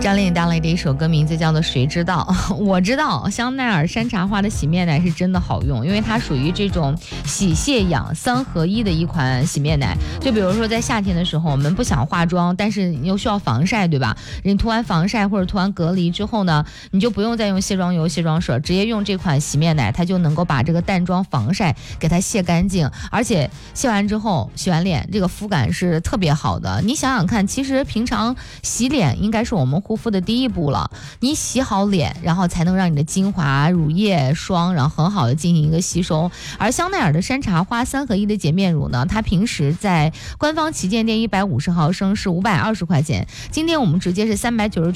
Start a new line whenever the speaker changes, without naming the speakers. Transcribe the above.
张靓带来的一首歌名字叫做《谁知道》。我知道香奈儿山茶花的洗面奶是真的好用，因为它属于这种洗卸养3合1的一款洗面奶。就比如说在夏天的时候，我们不想化妆，但是你又需要防晒，对吧？你涂完防晒或者涂完隔离之后呢，你就不用再用卸妆油、卸妆水，直接用这款洗面奶，它就能够把这个淡妆防晒给它卸干净，而且卸完之后洗完脸，这个肤感是特别好的。你想想看，其实平常洗脸应该是我们护肤的第一步了，你洗好脸，然后才能让你的精华、乳液、霜，然后很好的进行一个吸收。而香奈儿的山茶花3合1的洁面乳呢，它平时在官方旗舰店150毫升是520块钱，今天我们直接是399